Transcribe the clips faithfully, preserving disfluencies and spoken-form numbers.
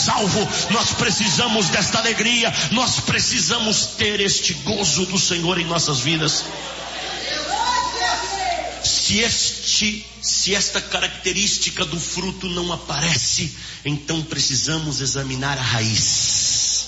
salvo, nós precisamos desta alegria, nós precisamos ter este gozo do Senhor em nossas vidas. Se, este, se esta característica do fruto não aparece, então precisamos examinar a raiz.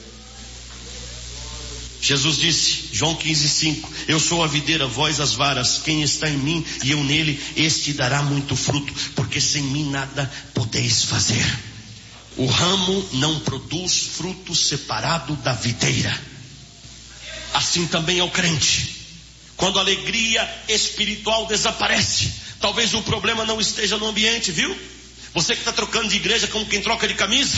Jesus disse, João quinze, cinco, eu sou a videira, vós as varas, quem está em mim e eu nele, este dará muito fruto, porque sem mim nada podeis fazer. O ramo não produz fruto separado da videira. Assim também é o crente. Quando a alegria espiritual desaparece, talvez o problema não esteja no ambiente, viu? Você que está trocando de igreja como quem troca de camisa.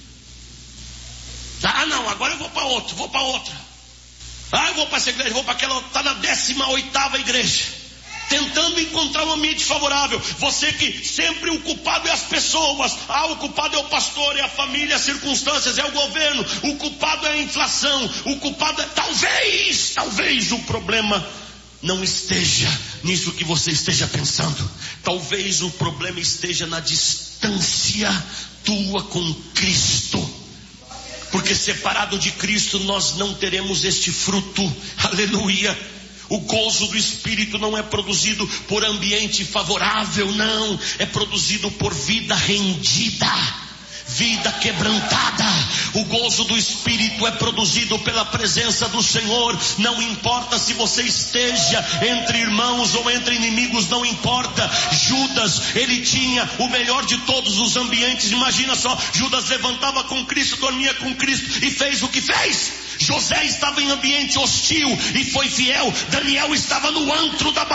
Ah não, agora eu vou para outra, vou para outra. Ah, eu vou para essa igreja, vou para aquela, está na décima oitava igreja, tentando encontrar um ambiente favorável. Você que sempre o culpado é as pessoas. Ah, o culpado é o pastor, é a família, as circunstâncias, é o governo. O culpado é a inflação. O culpado é, talvez, talvez o problema não esteja nisso que você esteja pensando. Talvez o problema esteja na distância tua com Cristo. Porque separado de Cristo nós não teremos este fruto. Aleluia. O gozo do Espírito não é produzido por ambiente favorável, não. É produzido por vida rendida, vida quebrantada. O gozo do Espírito é produzido pela presença do Senhor. Não importa se você esteja entre irmãos ou entre inimigos, não importa. Judas, ele tinha o melhor de todos os ambientes. Imagina só, Judas levantava com Cristo, dormia com Cristo e fez o que fez. José estava em ambiente hostil e foi fiel. Daniel estava no antro da